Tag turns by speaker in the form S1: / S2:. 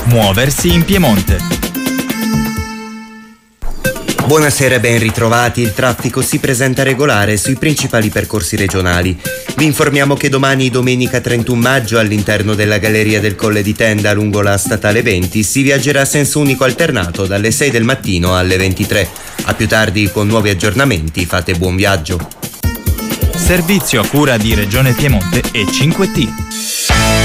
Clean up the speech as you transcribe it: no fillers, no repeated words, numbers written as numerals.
S1: Muoversi in Piemonte.
S2: Buonasera e ben ritrovati. Il traffico si presenta regolare sui principali percorsi regionali. Vi informiamo che domani, domenica 31 maggio, all'interno della galleria del Colle di Tenda lungo la statale 20 si viaggerà a senso unico alternato dalle 6 del mattino alle 23. A più tardi con nuovi aggiornamenti, fate buon viaggio.
S1: Servizio a cura di Regione Piemonte e 5T.